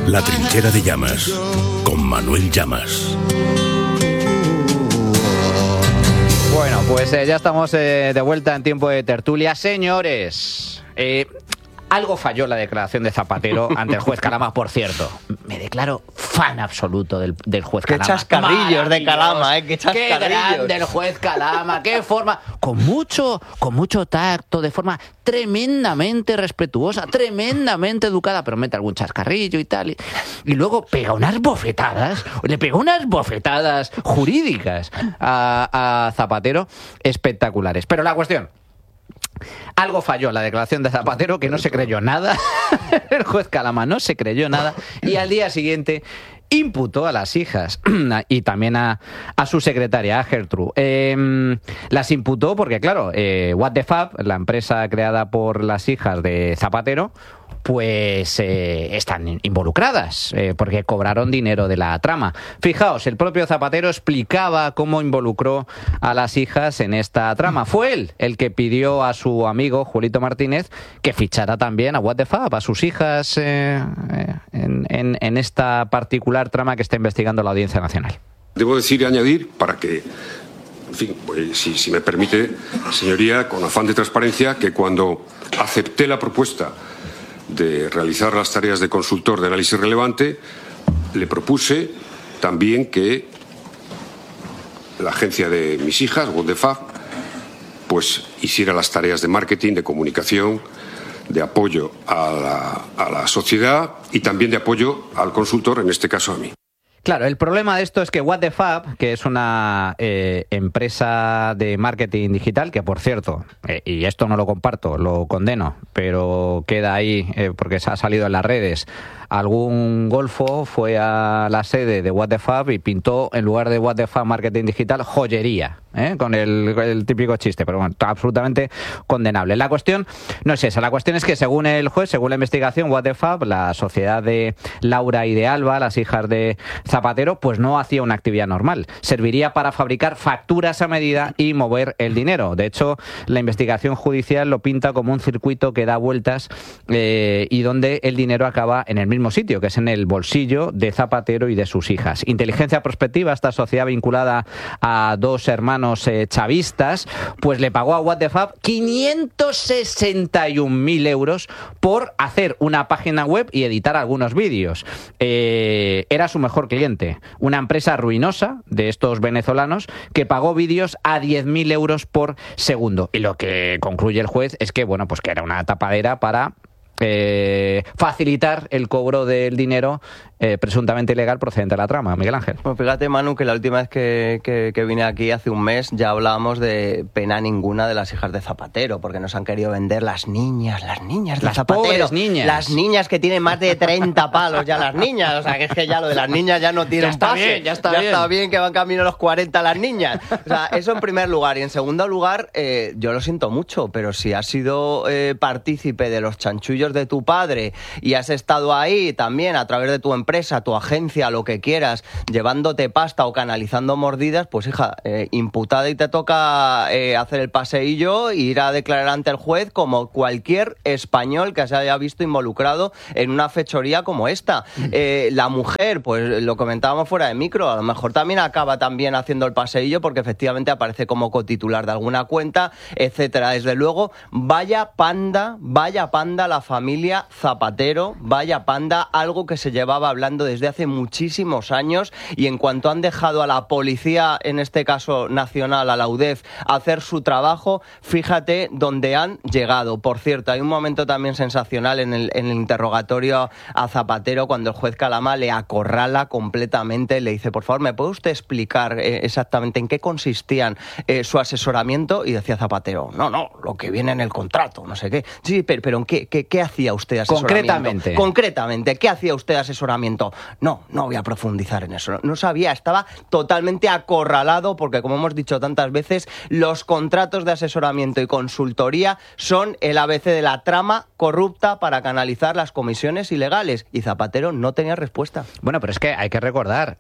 La trinchera de Llamas, con Manuel Llamas. Bueno, pues ya estamos de vuelta en tiempo de tertulia. Señores, algo falló la declaración de Zapatero ante el juez Calama, por cierto. Me declaro fan absoluto del juez Calama. Qué chascarrillos de Calama, qué chascarrillos. Qué grande el juez Calama, qué forma, con mucho tacto, de forma tremendamente respetuosa, tremendamente educada, pero mete algún chascarrillo y tal. Y luego pega unas bofetadas, le pegó unas bofetadas jurídicas a Zapatero espectaculares. Pero la cuestión... Algo falló en la declaración de Zapatero, que no se creyó nada. El juez Calama no se creyó nada y al día siguiente imputó a las hijas y también a su secretaria, a Gertrude. Las imputó porque, claro, What the Fab, la empresa creada por las hijas de Zapatero, pues están involucradas, porque cobraron dinero de la trama. Fijaos, el propio Zapatero explicaba cómo involucró a las hijas en esta trama. Fue él el que pidió a su amigo Julito Martínez que fichara también a What the Fab, a sus hijas, en esta particular trama que está investigando la Audiencia Nacional. Debo decir y añadir, para que, en fin, pues, si me permite, señoría, con afán de transparencia, que cuando acepté la propuesta de realizar las tareas de consultor de análisis relevante, le propuse también que la agencia de mis hijas, What the Fab, pues hiciera las tareas de marketing, de comunicación, de apoyo a la sociedad y también de apoyo al consultor, en este caso a mí. Claro, el problema de esto es que What the Fab, que es una empresa de marketing digital, que por cierto, y esto no lo comparto, lo condeno, pero queda ahí porque se ha salido en las redes, algún golfo fue a la sede de What the Fab y pintó, en lugar de What the Fab Marketing Digital, joyería, con el típico chiste, pero bueno, absolutamente condenable. La cuestión no es esa, la cuestión es que según el juez, según la investigación, What the Fab, la sociedad de Laura y de Alba, las hijas de Zapatero, pues no hacía una actividad normal. Serviría para fabricar facturas a medida y mover el dinero. De hecho, la investigación judicial lo pinta como un circuito que da vueltas y donde el dinero acaba en el mismo sitio, que es en el bolsillo de Zapatero y de sus hijas. Inteligencia Prospectiva, esta sociedad vinculada a dos hermanos chavistas, pues le pagó a What the Fab 561.000 euros por hacer una página web y editar algunos vídeos. Era su mejor cliente, una empresa ruinosa de estos venezolanos que pagó vídeos a 10.000 euros por segundo. Y lo que concluye el juez es que, bueno, pues que era una tapadera para facilitar el cobro del dinero presuntamente ilegal procedente de la trama. Miguel Ángel. Pues fíjate, Manu, que la última vez que vine aquí hace un mes ya hablábamos de pena ninguna de las hijas de Zapatero, porque nos han querido vender las niñas de las Zapatero. Pobres niñas. Las niñas que tienen más de 30 palos ya las niñas. O sea, que es que ya lo de las niñas ya no tienen pase. Ya está bien que van camino a los 40 las niñas. O sea, eso en primer lugar. Y en segundo lugar, yo lo siento mucho, pero si has sido partícipe de los chanchullos de tu padre y has estado ahí también a través de tu empresa, tu agencia, lo que quieras, llevándote pasta o canalizando mordidas, pues hija, imputada y te toca hacer el paseillo e ir a declarar ante el juez como cualquier español que se haya visto involucrado en una fechoría como esta. La mujer, pues lo comentábamos fuera de micro, a lo mejor también acaba también haciendo el paseillo porque efectivamente aparece como cotitular de alguna cuenta, etcétera. Desde luego, vaya panda la familia Zapatero, vaya panda, algo que se llevaba hablando desde hace muchísimos años, y en cuanto han dejado a la policía, en este caso nacional, a la UDEF, hacer su trabajo, fíjate dónde han llegado. Por cierto, hay un momento también sensacional en el interrogatorio a Zapatero cuando el juez Calama le acorrala completamente, le dice, por favor, ¿me puede usted explicar exactamente en qué consistían su asesoramiento? Y decía Zapatero, no, lo que viene en el contrato, no sé qué. Sí, pero ¿en qué hacía usted asesoramiento? Concretamente, ¿qué hacía usted asesoramiento? No voy a profundizar en eso. No sabía, estaba totalmente acorralado porque, como hemos dicho tantas veces, los contratos de asesoramiento y consultoría son el ABC de la trama corrupta para canalizar las comisiones ilegales, y Zapatero no tenía respuesta. Bueno, pero es que hay que recordar,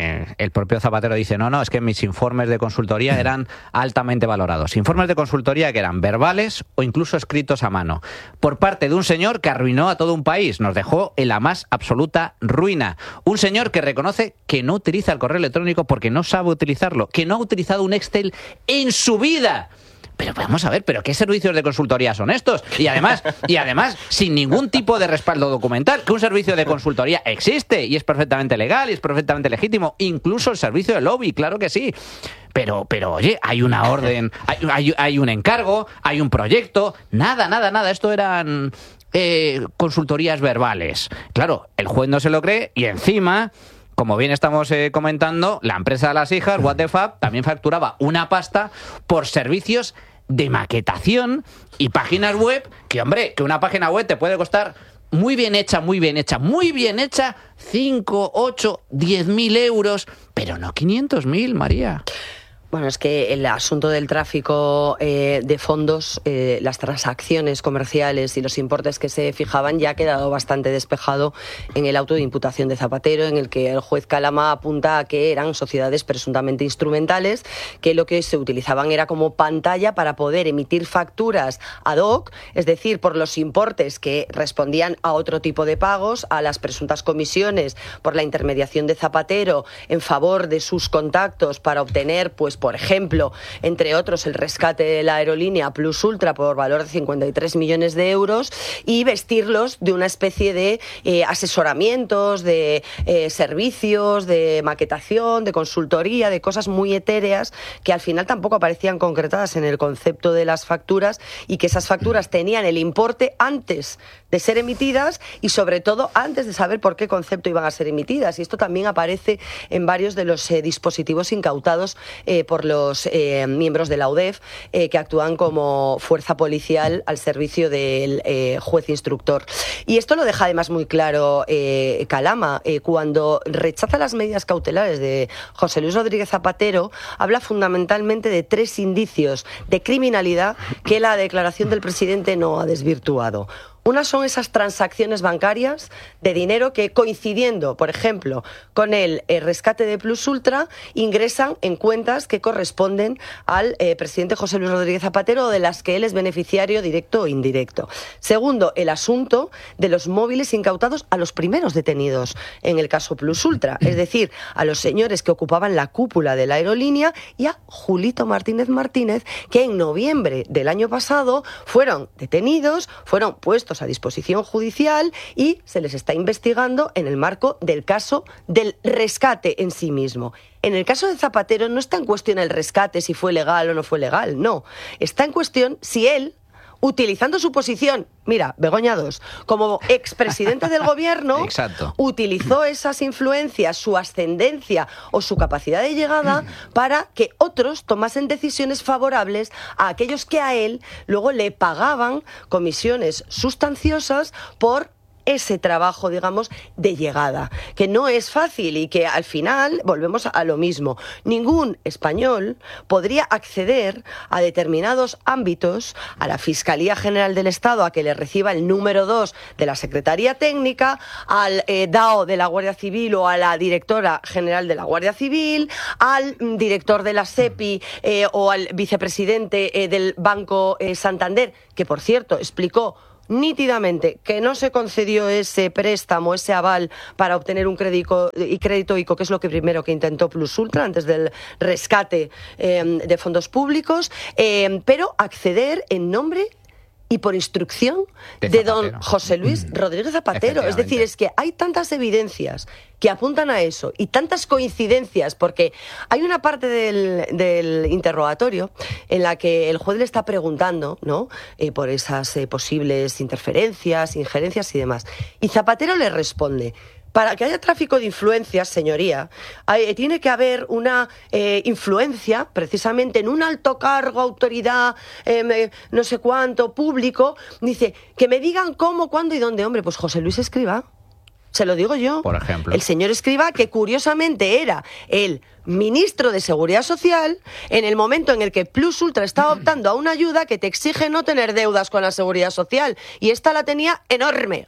el propio Zapatero dice, no, es que mis informes de consultoría eran altamente valorados. Informes de consultoría que eran verbales o incluso escritos a mano, por parte de un señor que arruinó a todo un país, nos dejó en la más absoluta ruina. Un señor que reconoce que no utiliza el correo electrónico porque no sabe utilizarlo, que no ha utilizado un Excel en su vida. Pero vamos a ver, ¿pero qué servicios de consultoría son estos? Y además, sin ningún tipo de respaldo documental, que un servicio de consultoría existe y es perfectamente legal y es perfectamente legítimo, incluso el servicio de lobby, claro que sí. Pero oye, hay una orden, hay un encargo, hay un proyecto, nada, esto eran consultorías verbales. Claro, el juez no se lo cree y encima, como bien estamos comentando, la empresa de las hijas, What the Fuck, también facturaba una pasta por servicios de maquetación y páginas web, que hombre, que una página web te puede costar muy bien hecha, 5, 8, 10.000 euros, pero no 500.000, María. Bueno, es que el asunto del tráfico de fondos, las transacciones comerciales y los importes que se fijaban ya ha quedado bastante despejado en el auto de imputación de Zapatero, en el que el juez Calama apunta a que eran sociedades presuntamente instrumentales, que lo que se utilizaban era como pantalla para poder emitir facturas ad hoc, es decir, por los importes que respondían a otro tipo de pagos, a las presuntas comisiones por la intermediación de Zapatero en favor de sus contactos para obtener, pues, por ejemplo, entre otros, el rescate de la aerolínea Plus Ultra por valor de 53 millones de euros y vestirlos de una especie de asesoramientos, de servicios, de maquetación, de consultoría, de cosas muy etéreas que al final tampoco aparecían concretadas en el concepto de las facturas y que esas facturas tenían el importe antes de ser emitidas y sobre todo antes de saber por qué concepto iban a ser emitidas. Y esto también aparece en varios de los dispositivos incautados por los miembros de la UDEF que actúan como fuerza policial al servicio del juez instructor. Y esto lo deja además muy claro Calama cuando rechaza las medidas cautelares de José Luis Rodríguez Zapatero. Habla fundamentalmente de 3 indicios de criminalidad que la declaración del presidente no ha desvirtuado. Una son esas transacciones bancarias de dinero que, coincidiendo, por ejemplo, con el rescate de Plus Ultra, ingresan en cuentas que corresponden al presidente José Luis Rodríguez Zapatero, de las que él es beneficiario directo o indirecto. Segundo, el asunto de los móviles incautados a los primeros detenidos en el caso Plus Ultra, es decir, a los señores que ocupaban la cúpula de la aerolínea y a Julito Martínez Martínez, que en noviembre del año pasado fueron detenidos, fueron puestos a disposición judicial y se les está investigando en el marco del caso del rescate en sí mismo. En el caso de Zapatero no está en cuestión el rescate, si fue legal o no fue legal, no. Está en cuestión si él, utilizando su posición, mira, Begoña II, como expresidente del gobierno, Exacto, utilizó esas influencias, su ascendencia o su capacidad de llegada para que otros tomasen decisiones favorables a aquellos que a él luego le pagaban comisiones sustanciosas por ese trabajo, digamos, de llegada, que no es fácil y que al final volvemos a lo mismo. Ningún español podría acceder a determinados ámbitos, a la Fiscalía General del Estado, a que le reciba el número 2 de la Secretaría Técnica, al DAO de la Guardia Civil o a la Directora General de la Guardia Civil, al director de la SEPI o al vicepresidente del Banco Santander, que por cierto explicó nítidamente que no se concedió ese préstamo, ese aval para obtener un crédito ICO, que es lo que primero que intentó Plus Ultra antes del rescate de fondos públicos, pero acceder en nombre y por instrucción de don José Luis Rodríguez Zapatero. Es decir, es que hay tantas evidencias que apuntan a eso y tantas coincidencias, porque hay una parte del interrogatorio en la que el juez le está preguntando, ¿no?, por esas posibles interferencias, injerencias y demás. Y Zapatero le responde: para que haya tráfico de influencias, señoría, tiene que haber una influencia precisamente en un alto cargo, autoridad, no sé cuánto, público. Dice, que me digan cómo, cuándo y dónde. Hombre, pues José Luis Escrivá, se lo digo yo. Por ejemplo. El señor Escrivá, que curiosamente era el ministro de Seguridad Social en el momento en el que Plus Ultra estaba optando a una ayuda que te exige no tener deudas con la Seguridad Social, y esta la tenía enorme,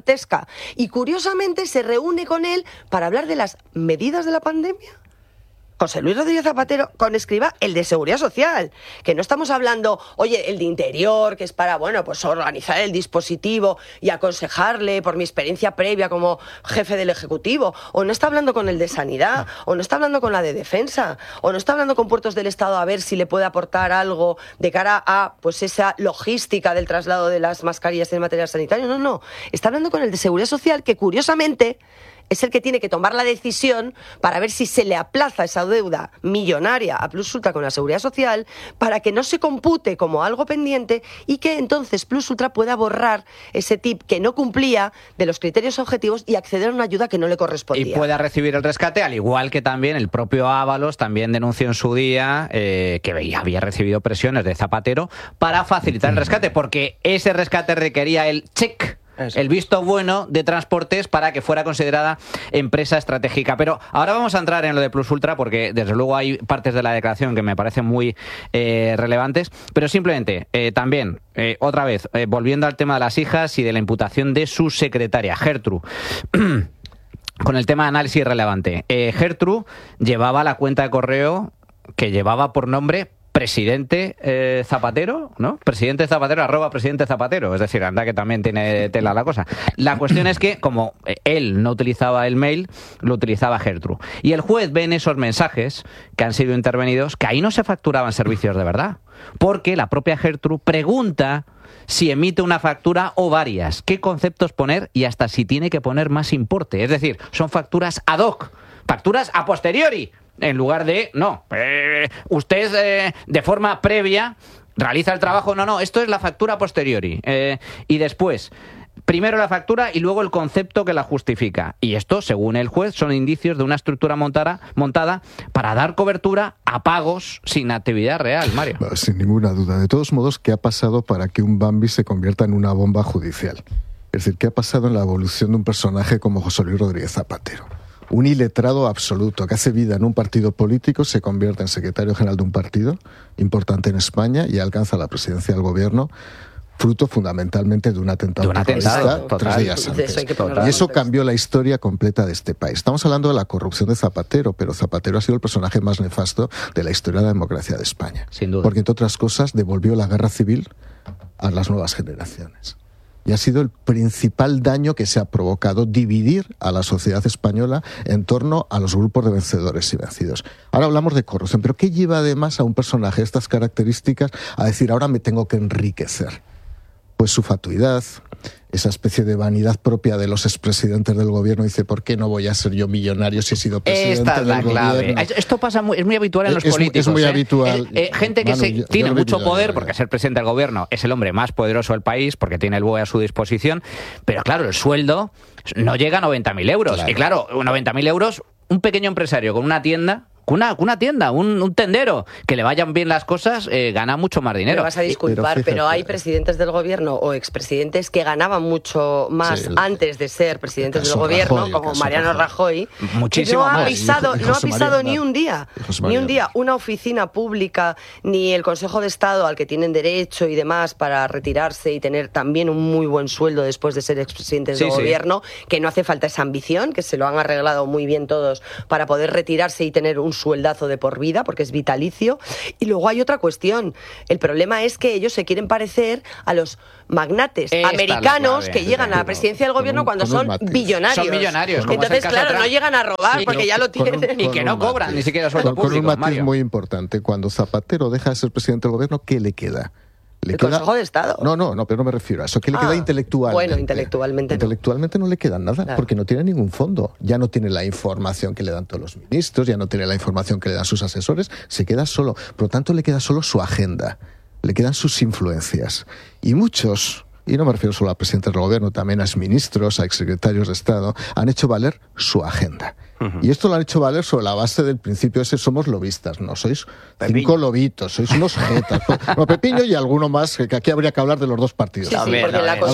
gigantesca, y curiosamente se reúne con él para hablar de las medidas de la pandemia. José Luis Rodríguez Zapatero con Escrivá, el de Seguridad Social, que no estamos hablando, oye, el de Interior, que es para, bueno, pues organizar el dispositivo y aconsejarle por mi experiencia previa como jefe del Ejecutivo, o no está hablando con el de Sanidad, o no está hablando con la de Defensa, o no está hablando con Puertos del Estado a ver si le puede aportar algo de cara a, pues, esa logística del traslado de las mascarillas y el material sanitario, no, está hablando con el de Seguridad Social, que curiosamente es el que tiene que tomar la decisión para ver si se le aplaza esa deuda millonaria a Plus Ultra con la Seguridad Social para que no se compute como algo pendiente y que entonces Plus Ultra pueda borrar ese tip que no cumplía de los criterios objetivos y acceder a una ayuda que no le correspondía. Y pueda recibir el rescate, al igual que también el propio Ábalos también denunció en su día que había recibido presiones de Zapatero para facilitar el rescate, porque ese rescate requería el check. Eso. El visto bueno de Transportes para que fuera considerada empresa estratégica. Pero ahora vamos a entrar en lo de Plus Ultra porque desde luego hay partes de la declaración que me parecen muy relevantes, pero simplemente también, otra vez, volviendo al tema de las hijas y de la imputación de su secretaria, Gertrude. Con el tema de análisis relevante. Gertrude llevaba la cuenta de correo que llevaba por nombre Presidente Zapatero, ¿no? Presidente Zapatero, @Presidente Zapatero. Es decir, anda que también tiene tela la cosa. La cuestión es que, como él no utilizaba el mail, lo utilizaba Gertrude. Y el juez ve en esos mensajes que han sido intervenidos que ahí no se facturaban servicios de verdad. Porque la propia Gertrude pregunta si emite una factura o varias, qué conceptos poner y hasta si tiene que poner más importe. Es decir, son facturas ad hoc, facturas a posteriori. En lugar de, usted de forma previa realiza el trabajo. No, esto es la factura posteriori. Y después, primero la factura y luego el concepto que la justifica. Y esto, según el juez, son indicios de una estructura montada para dar cobertura a pagos sin actividad real, Mario. Sin ninguna duda. De todos modos, ¿qué ha pasado para que un Bambi se convierta en una bomba judicial? Es decir, ¿qué ha pasado en la evolución de un personaje como José Luis Rodríguez Zapatero? Un iletrado absoluto que hace vida en un partido político, se convierte en secretario general de un partido importante en España y alcanza la presidencia del gobierno, fruto fundamentalmente de un atentado terrorista 3 días antes. Y eso cambió la historia completa de este país. Estamos hablando de la corrupción de Zapatero, pero Zapatero ha sido el personaje más nefasto de la historia de la democracia de España. Sin duda. Porque, entre otras cosas, devolvió la guerra civil a las nuevas generaciones. Y ha sido el principal daño que se ha provocado, dividir a la sociedad española en torno a los grupos de vencedores y vencidos. Ahora hablamos de corrupción, pero ¿qué lleva además a un personaje de estas características a decir ahora me tengo que enriquecer? Pues su fatuidad, esa especie de vanidad propia de los expresidentes del gobierno. Dice, ¿por qué no voy a ser yo millonario si he sido presidente Esta es la del clave. gobierno? Esto pasa es muy habitual en los políticos. Es muy habitual. Gente que Manu, tiene yo lo he mucho vivido, poder, porque ser presidente del gobierno es el hombre más poderoso del país, porque tiene el BOE a su disposición, pero claro, el sueldo no llega a 90.000 euros. Claro. Y claro, 90.000 euros, un pequeño empresario con una tienda... Una tienda, un tendero, que le vayan bien las cosas, gana mucho más dinero. Me vas a disculpar, pero hay presidentes del gobierno o expresidentes que ganaban mucho más antes de ser presidentes del gobierno, Rajoy, como Mariano Rajoy, muchísimo que no ha más. pisado ni un día una oficina pública, ni el Consejo de Estado al que tienen derecho y demás para retirarse y tener también un muy buen sueldo después de ser expresidentes del gobierno, que no hace falta esa ambición, que se lo han arreglado muy bien todos para poder retirarse y tener un sueldazo de por vida, porque es vitalicio. Y luego hay otra cuestión. El problema es que ellos se quieren parecer a los magnates americanos que llegan a la presidencia del gobierno cuando son billonarios. Son millonarios. Entonces, claro, no llegan a robar porque ya lo tienen. Y que no cobran ni siquiera sueldo público. Con un matiz Mario. muy importante. Cuando Zapatero deja de ser presidente del gobierno, ¿qué le queda? ¿El Consejo de Estado? No, pero no me refiero a eso. ¿Qué le queda intelectualmente? Bueno, intelectualmente no le queda nada, claro, porque no tiene ningún fondo. Ya no tiene la información que le dan todos los ministros, ya no tiene la información que le dan sus asesores, se queda solo. Por lo tanto, le queda solo su agenda, le quedan sus influencias. Y muchos, y no me refiero solo a presidentes del gobierno, también a exministros, a exsecretarios de Estado, han hecho valer su agenda. Y esto lo han hecho valer sobre la base del principio ese, somos lobistas, no sois Pepiño. 5 lobitos, sois unos jetas. No, Pepiño y alguno más, que aquí habría que hablar de los dos partidos. Sí, porque en la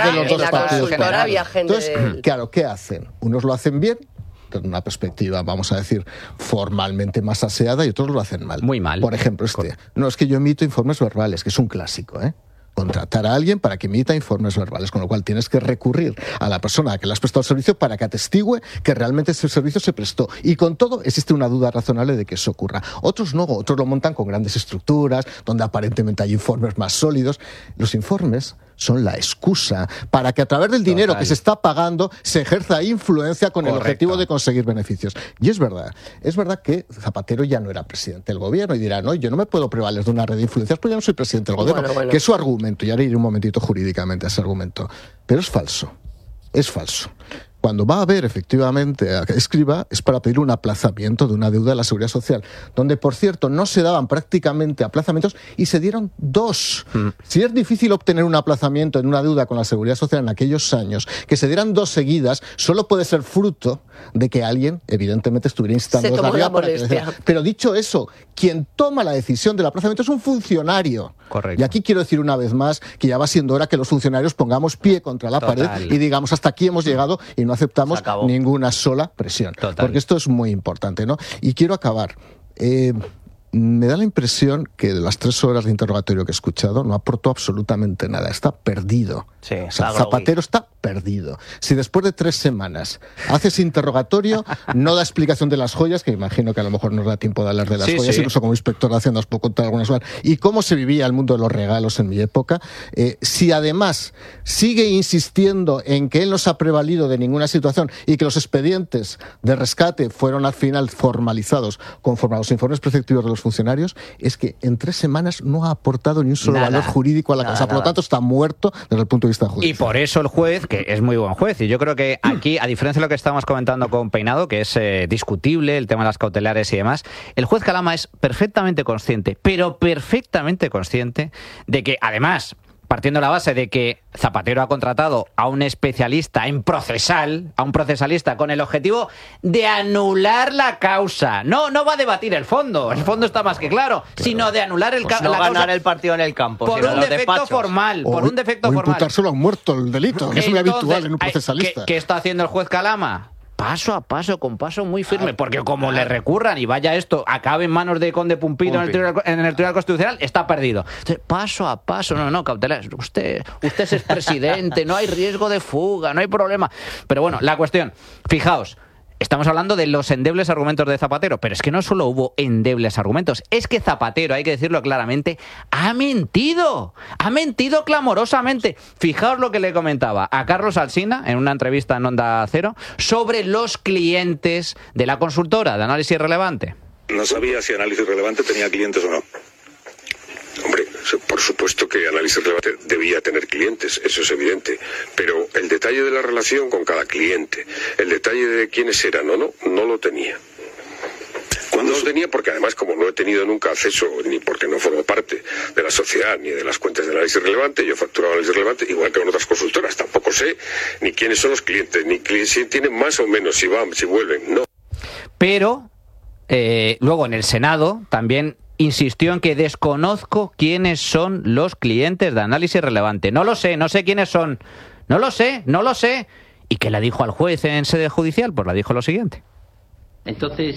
consultora había gente. Entonces, claro, ¿qué hacen? Unos lo hacen bien, desde una perspectiva, vamos a decir, formalmente más aseada, y otros lo hacen mal. Muy mal. Por ejemplo, no, es que yo emito informes verbales, que es un clásico, ¿eh? contratar a alguien para que emita informes verbales, con lo cual tienes que recurrir a la persona a que le has prestado el servicio para que atestigue que realmente ese servicio se prestó. Y con todo existe una duda razonable de que eso ocurra. Otros no, otros lo montan con grandes estructuras, donde aparentemente hay informes más sólidos. Los informes son la excusa para que a través del dinero que se está pagando se ejerza influencia con el objetivo de conseguir beneficios. Y es verdad que Zapatero ya no era presidente del gobierno y dirá, no, yo no me puedo prevaler de una red de influencias porque ya no soy presidente del gobierno, bueno. Que es su argumento, y ahora iré un momentito jurídicamente a ese argumento. Pero es falso. Es falso. Cuando va a haber efectivamente a Escrivá es para pedir un aplazamiento de una deuda de la Seguridad Social, donde, por cierto, no se daban prácticamente aplazamientos y se dieron 2. Si es difícil obtener un aplazamiento en una deuda con la Seguridad Social en aquellos años, que se dieran 2 seguidas, solo puede ser fruto de que alguien, evidentemente, estuviera instando desde arriba para que... Pero dicho eso, quien toma la decisión del aplazamiento es un funcionario. Correcto. Y aquí quiero decir una vez más que ya va siendo hora que los funcionarios pongamos pie contra la pared y digamos, hasta aquí hemos llegado y no aceptamos ninguna sola presión. Porque esto es muy importante, ¿no? Y quiero acabar. Me da la impresión que de las 3 horas de interrogatorio que he escuchado no aportó absolutamente nada. Está perdido. Sí, o sea, Zapatero está perdido. Si después de 3 semanas haces interrogatorio, no da explicación de las joyas, que imagino que a lo mejor nos da tiempo de hablar de las joyas, incluso como inspector de Hacienda os puedo contar algunas cosas, y cómo se vivía el mundo de los regalos en mi época. Si además sigue insistiendo en que él no se ha prevalido de ninguna situación y que los expedientes de rescate fueron al final formalizados conforme a los informes preceptivos de los funcionarios, es que en 3 semanas no ha aportado ni un solo valor jurídico a la causa. Por lo tanto, está muerto desde el punto de vista judicial. Y por eso el juez, que es muy buen juez, y yo creo que aquí, a diferencia de lo que estábamos comentando con Peinado, que es discutible el tema de las cautelares y demás, el juez Calama es perfectamente consciente, pero perfectamente consciente de que, además, partiendo de la base de que Zapatero ha contratado a un especialista en procesal, a un procesalista, con el objetivo de anular la causa. No va a debatir el fondo está más que claro, sino de anular la causa. No ganar el partido en el campo, por un defecto formal. Por un defecto formal. Imputárselo a un muerto el delito, que es muy habitual en un procesalista. ¿Qué está haciendo el juez Calama? Paso a paso, con paso muy firme, porque como le recurran y vaya esto, acabe en manos de Conde Pumpino en el Tribunal Constitucional, está perdido. Entonces, paso a paso, no, cautelar. Usted es expresidente, no hay riesgo de fuga, no hay problema. Pero bueno, la cuestión, fijaos, estamos hablando de los endebles argumentos de Zapatero, pero es que no solo hubo endebles argumentos, es que Zapatero, hay que decirlo claramente, ha mentido clamorosamente. Fijaos lo que le comentaba a Carlos Alsina en una entrevista en Onda Cero sobre los clientes de la consultora de Análisis Relevante. No sabía si Análisis Relevante tenía clientes o no. Hombre, por supuesto que Análisis Relevante debía tener clientes, eso es evidente, pero el detalle de la relación con cada cliente, el detalle de quiénes eran o no lo tenía. No lo tenía porque además, como no he tenido nunca acceso, ni porque no formo parte de la sociedad ni de las cuentas de Análisis Relevante, yo facturaba Análisis Relevante igual que con otras consultoras, tampoco sé ni quiénes son los clientes, ni si tienen más o menos, si van, si vuelven, no. Pero luego en el Senado también insistió en que desconozco quiénes son los clientes de Análisis Relevante. No lo sé, no sé quiénes son. No lo sé. ¿Y qué le dijo al juez en sede judicial? Pues le dijo lo siguiente. Entonces,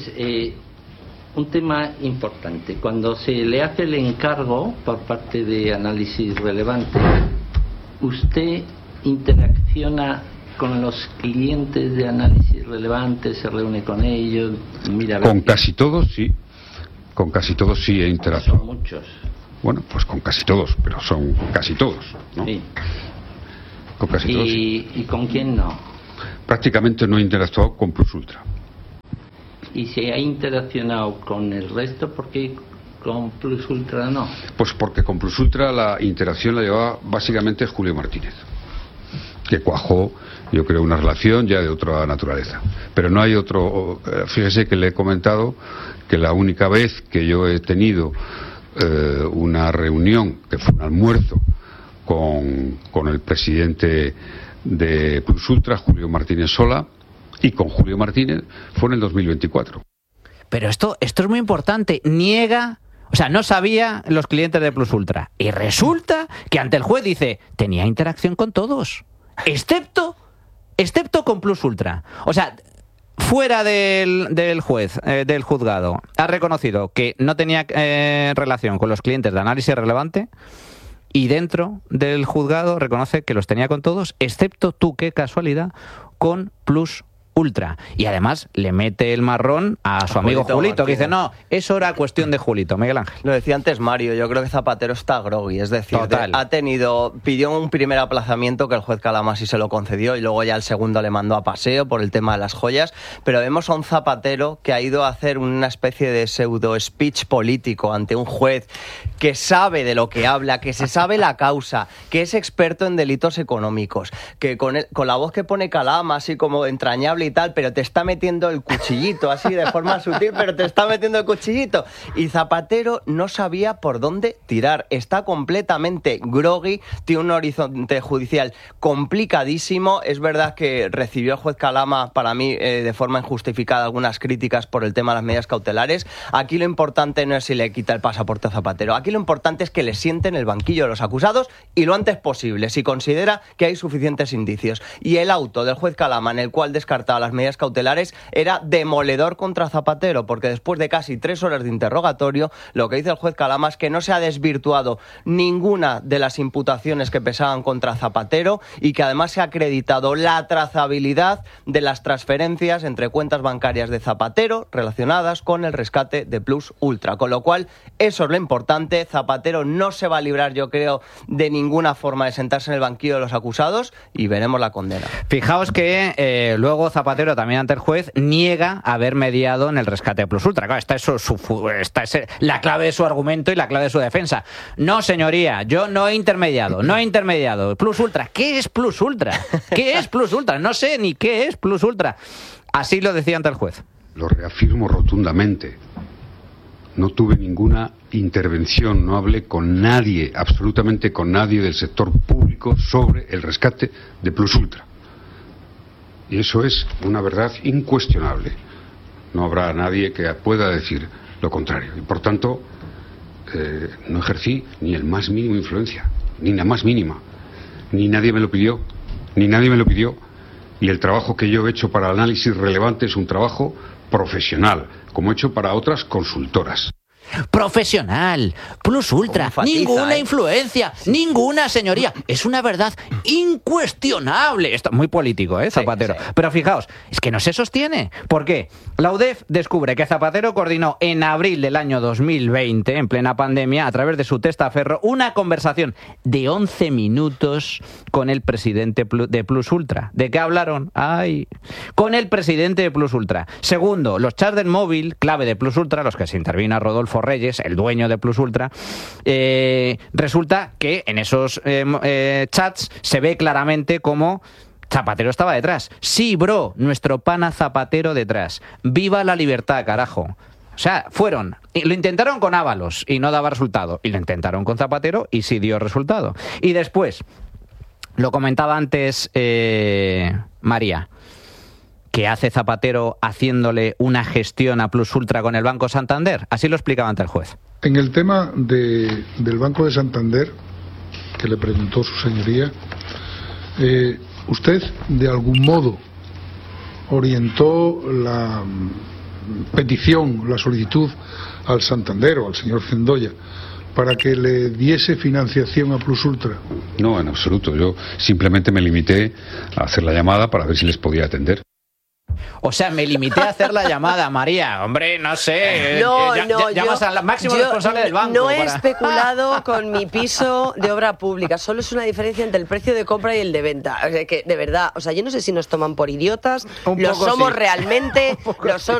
un tema importante. Cuando se le hace el encargo por parte de Análisis Relevante, ¿usted interacciona con los clientes de Análisis Relevante? ¿Se reúne con ellos? Mira, con casi todos, sí. Con casi todos sí he interactuado. Son muchos. Bueno, pues con casi todos, pero son casi todos, ¿no? Sí. Con casi todos. Sí. ¿Y con quién no? Prácticamente no he interactuado con Plus Ultra. ¿Y se ha interaccionado con el resto? ¿Por qué con Plus Ultra no? Pues porque con Plus Ultra la interacción la llevaba básicamente Julio Martínez, que cuajó, yo creo, una relación ya de otra naturaleza. Pero no hay otro. Fíjese que le he comentado que la única vez que yo he tenido una reunión, que fue un almuerzo con el presidente de Plus Ultra, Julio Martínez Sola, y con Julio Martínez, fue en el 2024. Pero esto es muy importante. Niega, o sea, no sabía los clientes de Plus Ultra. Y resulta que ante el juez dice, tenía interacción con todos, excepto con Plus Ultra. O sea, fuera del juez, del juzgado, ha reconocido que no tenía relación con los clientes de Análisis Relevante y dentro del juzgado reconoce que los tenía con todos, excepto, tú qué casualidad, con Plus Ultra. Y además le mete el marrón a su amigo Julito, que dice, no, eso era cuestión de Julito. Miguel Ángel. Lo decía antes Mario, yo creo que Zapatero está groggy, es decir, pidió un primer aplazamiento que el juez Calama sí se lo concedió y luego ya el segundo le mandó a paseo por el tema de las joyas, pero vemos a un Zapatero que ha ido a hacer una especie de pseudo speech político ante un juez que sabe de lo que habla, que se sabe la causa, que es experto en delitos económicos, que con la voz que pone Calama, así como entrañable y tal, pero te está metiendo el cuchillito, así de forma sutil, pero te está metiendo el cuchillito. Y Zapatero no sabía por dónde tirar. Está completamente groggy, tiene un horizonte judicial complicadísimo. Es verdad que recibió el juez Calama, para mí, de forma injustificada, algunas críticas por el tema de las medidas cautelares. Aquí lo importante no es si le quita el pasaporte a Zapatero. Aquí lo importante es que le siente en el banquillo de los acusados y lo antes posible, si considera que hay suficientes indicios. Y el auto del juez Calama, en el cual descartaba las medidas cautelares, era demoledor contra Zapatero, porque después de casi 3 horas de interrogatorio, lo que dice el juez Calama es que no se ha desvirtuado ninguna de las imputaciones que pesaban contra Zapatero y que además se ha acreditado la trazabilidad de las transferencias entre cuentas bancarias de Zapatero relacionadas con el rescate de Plus Ultra. Con lo cual, eso es lo importante. Zapatero no se va a librar, yo creo, de ninguna forma de sentarse en el banquillo de los acusados y veremos la condena. Fijaos que luego Zapatero, también ante el juez, niega haber mediado en el rescate de Plus Ultra. Claro, esta es la clave de su argumento y la clave de su defensa. No, señoría, yo no he intermediado. Plus Ultra, ¿qué es Plus Ultra? ¿Qué es Plus Ultra? No sé ni qué es Plus Ultra. Así lo decía ante el juez. Lo reafirmo rotundamente. No tuve ninguna intervención, no hablé con nadie, absolutamente con nadie del sector público sobre el rescate de Plus Ultra. Y eso es una verdad incuestionable. No habrá nadie que pueda decir lo contrario. Y por tanto, no ejercí ni el más mínimo influencia, ni la más mínima. Ni nadie me lo pidió. Y el trabajo que yo he hecho para Análisis Relevante es un trabajo profesional, como he hecho para otras consultoras. Profesional, Plus Ultra, ninguna influencia, ninguna, señoría. Es una verdad incuestionable. Esto muy político, Zapatero. Sí. Pero fijaos, es que no se sostiene. ¿Por qué? La UDEF descubre que Zapatero coordinó en abril del año 2020, en plena pandemia, a través de su testaferro, una conversación de 11 minutos con el presidente de Plus Ultra. ¿De qué hablaron? Con el presidente de Plus Ultra. Segundo, los chats del móvil, clave de Plus Ultra, los que se intervino Rodolfo Reyes, el dueño de Plus Ultra, resulta que en esos chats se ve claramente cómo Zapatero estaba detrás. Sí, bro, nuestro pana Zapatero detrás. ¡Viva la libertad, carajo! O sea, lo intentaron con Ábalos y no daba resultado. Y lo intentaron con Zapatero y sí dio resultado. Y después, lo comentaba antes María, que hace Zapatero haciéndole una gestión a Plus Ultra con el Banco Santander. Así lo explicaba ante el juez. En el tema del Banco de Santander, que le preguntó su señoría, ¿usted de algún modo orientó la petición, la solicitud al Santander o al señor Cendoya para que le diese financiación a Plus Ultra? No, en absoluto. Yo simplemente me limité a hacer la llamada para ver si les podía atender. O sea, me limité a hacer la llamada, María. Hombre, no sé. Llamas al máximo responsable del banco. No he especulado con mi piso de obra pública. Solo es una diferencia entre el precio de compra y el de venta. O sea, que, de verdad, yo no sé si nos toman por idiotas. Lo somos realmente. Lo son